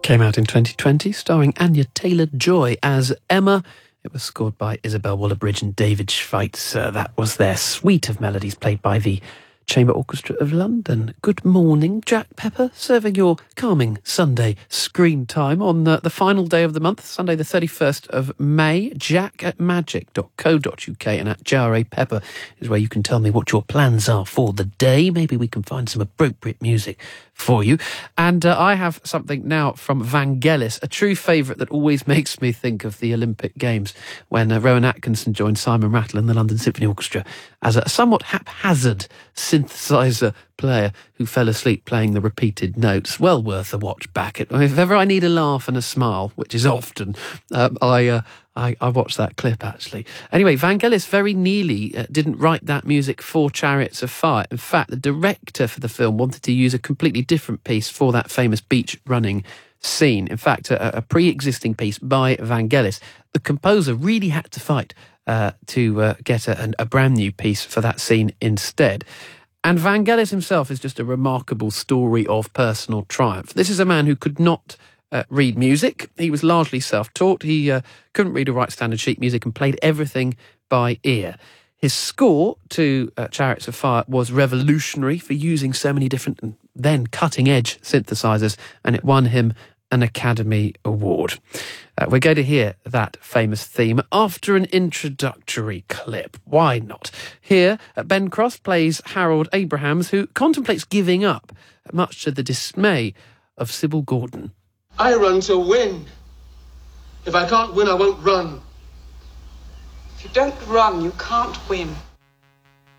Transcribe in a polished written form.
Came out in 2020, starring Anya Taylor-Joy as Emma. It was scored by Isabel Waller-Bridge and David Schweitzer. That was their suite of melodies played by the Chamber Orchestra of London. Good morning, Jack Pepper, serving your calming Sunday screen time on the final day of the month, Sunday the 31st of May. Jack at magic.co.uk and at JRA Pepper is where you can tell me what your plans are for the day. Maybe we can find some appropriate music for you. And I have something now from Vangelis, a true favourite that always makes me think of the Olympic Games when Rowan Atkinson joined Simon Rattle in the London Symphony Orchestra as a somewhat haphazard synthesizer player who fell asleep playing the repeated notes. Well worth a watch back. If ever I need a laugh and a smile, which is often, I watched that clip, actually. Anyway, Vangelis very nearly didn't write that music for Chariots of Fire. In fact, the director for the film wanted to use a completely different piece for that famous beach running scene. In fact, a pre-existing piece by Vangelis. The composer really had to fight to get a brand new piece for that scene instead. And Vangelis himself is just a remarkable story of personal triumph. This is a man who could not read music. He was largely self-taught. He couldn't read or write standard sheet music and played everything by ear. His score to Chariots of Fire was revolutionary for using so many different and then cutting-edge synthesizers, and it won him an Academy Award. We're going to hear that famous theme after an introductory clip. Why not? Here, Ben Cross plays Harold Abrahams, who contemplates giving up, much to the dismay of Sybil Gordon. I run to win. If I can't win, I won't run. If you don't run, you can't win.